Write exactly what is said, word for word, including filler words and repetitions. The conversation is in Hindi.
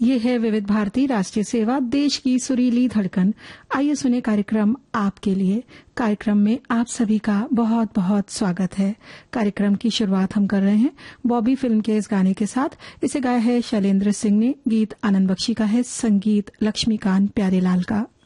ये है विविध भारती राष्ट्रीय सेवा, देश की सुरीली धड़कन। आइए सुने कार्यक्रम आपके लिए। कार्यक्रम में आप सभी का बहुत बहुत स्वागत है। कार्यक्रम की शुरुआत हम कर रहे हैं बॉबी फिल्म के इस गाने के साथ। इसे गाया है शैलेंद्र सिंह ने, गीत आनंद बख्शी का है, संगीत लक्ष्मीकांत प्यारेलाल का।